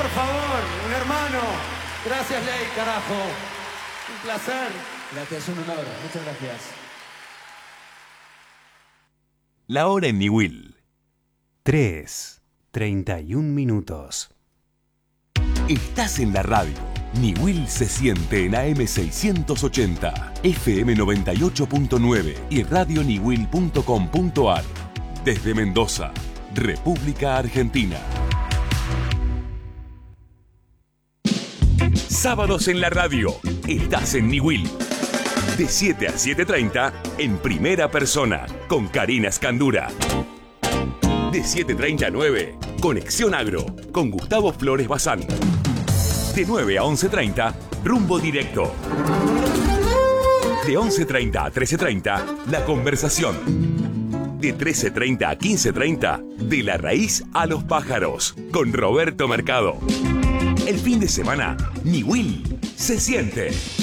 por favor, un hermano. Gracias, Ley, carajo. Un placer. Gracias, un honor. Muchas gracias. La hora en Niwil. 3:31. Estás en la radio. Niwil se siente en AM 680, FM 98.9 y radioniwil.com.ar. Desde Mendoza, República Argentina. Sábados en la radio. Estás en Niwil. De 7 a 7:30 en primera persona con Karina Escandura. De 7:30 a 9, Conexión Agro con Gustavo Flores Bazán. De 9 a 11:30, Rumbo Directo. De 11:30 a 13:30, La Conversación. De 13:30 a 15:30, De la Raíz a los Pájaros con Roberto Mercado. El fin de semana, Niwil se siente.